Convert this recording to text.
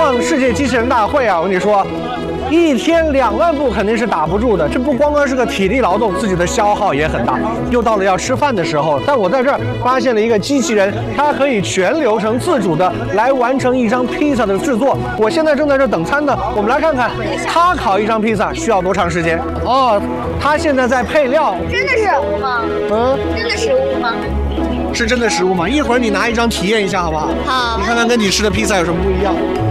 上世界机器人大会啊，我跟你说。1天2万步肯定是打不住的，这不光光是个体力劳动，自己的消耗也很大。又到了要吃饭的时候，但我在这儿发现了一个机器人，它可以全流程自主的来完成一张披萨的制作。我现在正在这等餐呢，我们来看看它烤一张披萨需要多长时间。哦，它现在在配料。 真的食物吗？真的食物吗？ 是真的食物吗？一会儿你拿一张体验一下好不好？ 好。 你看看跟你吃的披萨有什么不一样？